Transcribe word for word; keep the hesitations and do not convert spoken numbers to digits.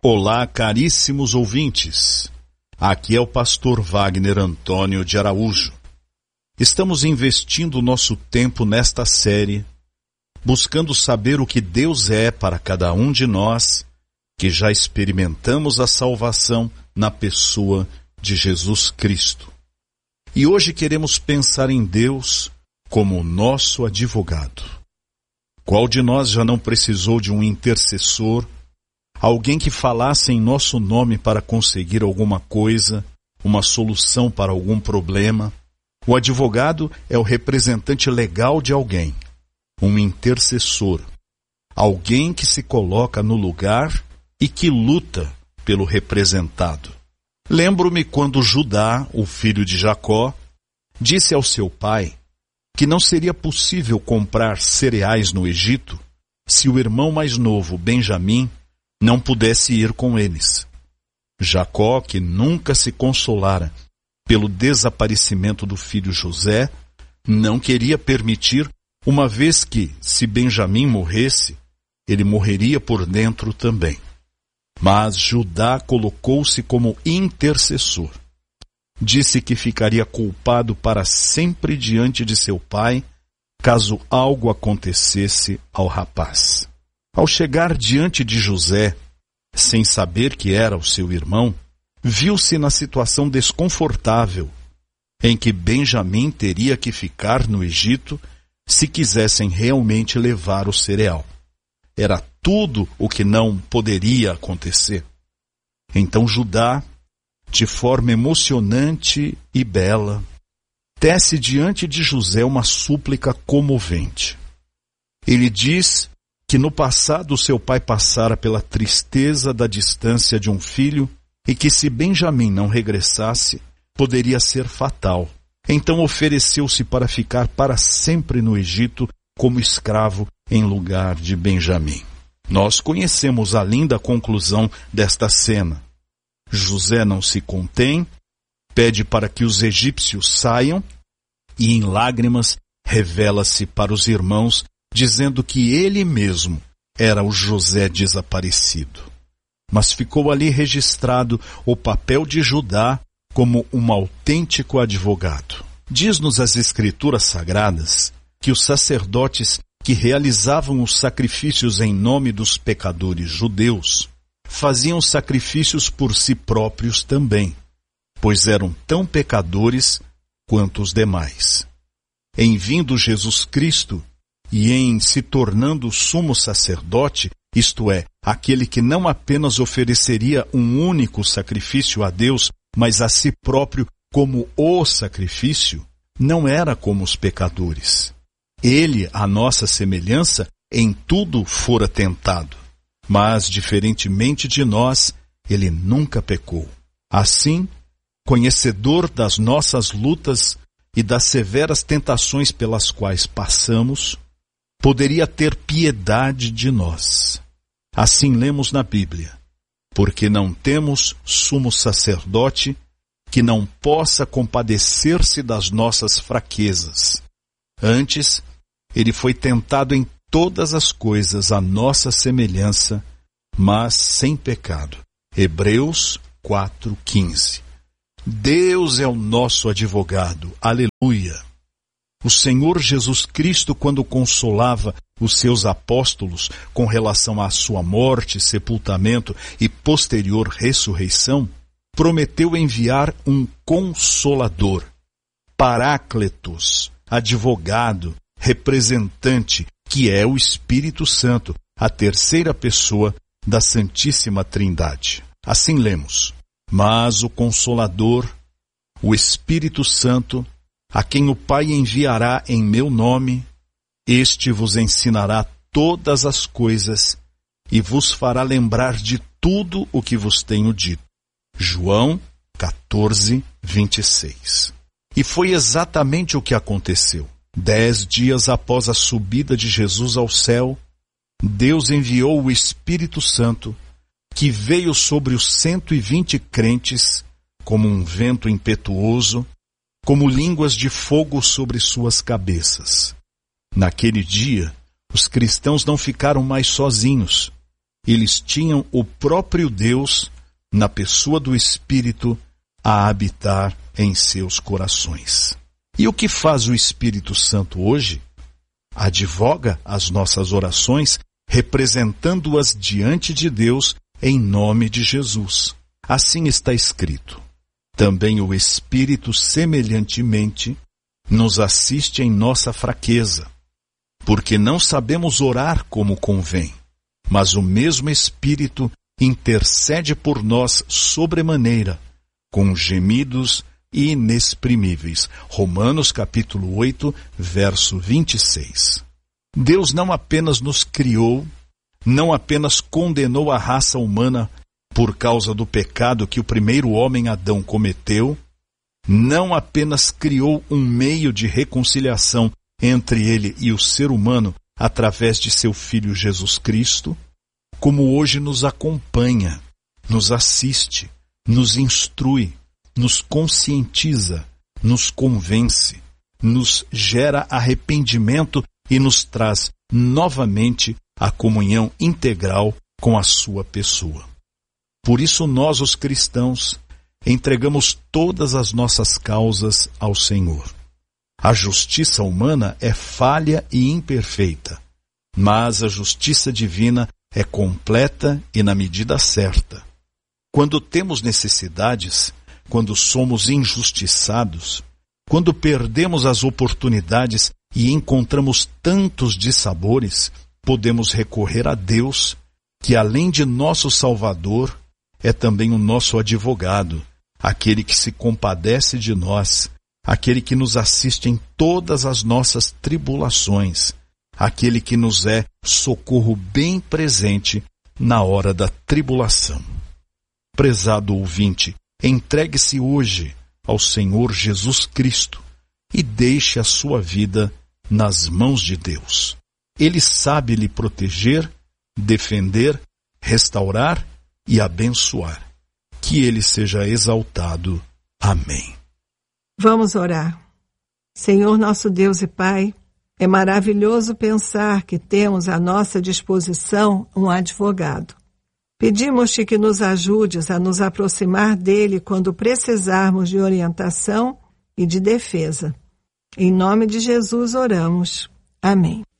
Olá, caríssimos ouvintes. Aqui é o pastor Wagner Antônio de Araújo. Estamos investindo nosso tempo nesta série, buscando saber o que Deus é para cada um de nós, que já experimentamos a salvação na pessoa de Jesus Cristo. E hoje queremos pensar em Deus como nosso advogado. Qual de nós já não precisou de um intercessor, alguém que falasse em nosso nome para conseguir alguma coisa, uma solução para algum problema? O advogado é o representante legal de alguém, um intercessor, alguém que se coloca no lugar e que luta pelo representado. Lembro-me quando Judá, o filho de Jacó, disse ao seu pai que não seria possível comprar cereais no Egito se o irmão mais novo, Benjamim, não pudesse ir com eles. Jacó, que nunca se consolara pelo desaparecimento do filho José, não queria permitir, uma vez que, se Benjamim morresse, ele morreria por dentro também. Mas Judá colocou-se como intercessor. Disse que ficaria culpado para sempre diante de seu pai, caso algo acontecesse ao rapaz. Ao chegar diante de José, sem saber que era o seu irmão, viu-se na situação desconfortável, em que Benjamim teria que ficar no Egito se quisessem realmente levar o cereal. Era tudo o que não poderia acontecer. Então Judá, de forma emocionante e bela, tece diante de José uma súplica comovente. Ele diz que no passado seu pai passara pela tristeza da distância de um filho e que se Benjamim não regressasse, poderia ser fatal. Então ofereceu-se para ficar para sempre no Egito como escravo em lugar de Benjamim. Nós conhecemos a linda conclusão desta cena. José não se contém, pede para que os egípcios saiam e em lágrimas revela-se para os irmãos, dizendo que ele mesmo era o José desaparecido. Mas ficou ali registrado o papel de Judá como um autêntico advogado. Diz-nos as Escrituras Sagradas que os sacerdotes que realizavam os sacrifícios em nome dos pecadores judeus faziam sacrifícios por si próprios também, pois eram tão pecadores quanto os demais. Em vindo Jesus Cristo e em se tornando sumo sacerdote, isto é, aquele que não apenas ofereceria um único sacrifício a Deus, mas a si próprio como o sacrifício, não era como os pecadores. Ele, à nossa semelhança, em tudo fora tentado, mas, diferentemente de nós, ele nunca pecou. Assim, conhecedor das nossas lutas e das severas tentações pelas quais passamos, poderia ter piedade de nós. Assim lemos na Bíblia, porque não temos sumo sacerdote que não possa compadecer-se das nossas fraquezas. Antes, ele foi tentado em todas as coisas à nossa semelhança, mas sem pecado. Hebreus quatro, quinze. Deus é o nosso advogado. Aleluia! O Senhor Jesus Cristo, quando consolava os seus apóstolos com relação à sua morte, sepultamento e posterior ressurreição, prometeu enviar um Consolador, Parácletos, advogado, representante, que é o Espírito Santo, a terceira pessoa da Santíssima Trindade. Assim lemos: mas o Consolador, o Espírito Santo, a quem o Pai enviará em meu nome, este vos ensinará todas as coisas e vos fará lembrar de tudo o que vos tenho dito. João quatorze, vinte e seis. E foi exatamente o que aconteceu. Dez dias após a subida de Jesus ao céu, Deus enviou o Espírito Santo, que veio sobre os cento e vinte crentes como um vento impetuoso, como línguas de fogo sobre suas cabeças. Naquele dia, os cristãos não ficaram mais sozinhos. eles tinham o próprio Deus, na pessoa do Espírito, a habitar em seus corações. E o que faz o Espírito Santo hoje? Advoga as nossas orações, representando-as diante de Deus em nome de Jesus. Assim está escrito: também o Espírito, semelhantemente, nos assiste em nossa fraqueza, porque não sabemos orar como convém, mas o mesmo Espírito intercede por nós sobremaneira, com gemidos inexprimíveis. Romanos capítulo oito, verso vinte e seis. Deus não apenas nos criou, não apenas condenou a raça humana por causa do pecado que o primeiro homem Adão cometeu, não apenas criou um meio de reconciliação entre ele e o ser humano através de seu Filho Jesus Cristo, como hoje nos acompanha, nos assiste, nos instrui, nos conscientiza, nos convence, nos gera arrependimento e nos traz novamente a comunhão integral com a sua pessoa. Por isso nós, os cristãos, entregamos todas as nossas causas ao Senhor. A justiça humana é falha e imperfeita, mas a justiça divina é completa e na medida certa. Quando temos necessidades, quando somos injustiçados, quando perdemos as oportunidades e encontramos tantos dissabores, podemos recorrer a Deus, que além de nosso Salvador, é também o nosso advogado, aquele que se compadece de nós, aquele que nos assiste em todas as nossas tribulações, aquele que nos é socorro bem presente na hora da tribulação. Prezado ouvinte, entregue-se hoje ao Senhor Jesus Cristo e deixe a sua vida nas mãos de Deus. Ele sabe lhe proteger, defender, restaurar e abençoar. Que Ele seja exaltado. Amém. Vamos orar. Senhor nosso Deus e Pai, é maravilhoso pensar que temos à nossa disposição um advogado. Pedimos-te que nos ajudes a nos aproximar dele quando precisarmos de orientação e de defesa. Em nome de Jesus oramos. Amém.